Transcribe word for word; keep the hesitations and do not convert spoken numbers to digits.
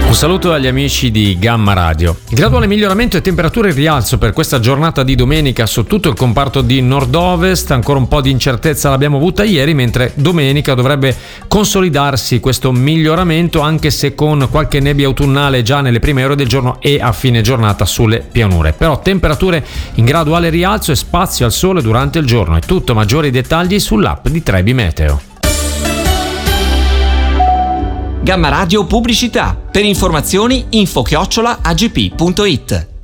Un saluto agli amici di Gamma Radio. Il graduale miglioramento e temperature in rialzo per questa giornata di domenica su tutto il comparto di nord-ovest. Ancora un po' di incertezza l'abbiamo avuta ieri, mentre domenica dovrebbe consolidarsi questo miglioramento, anche se con qualche nebbia autunnale già nelle prime ore del giorno e a fine giornata sulle pianure. Però temperature in graduale rialzo e spazio al sole durante il giorno. È tutto, maggiori dettagli sull'app di Trebi Meteo. Gamma Radio Pubblicità. Per informazioni info chiocciola a g p punto it.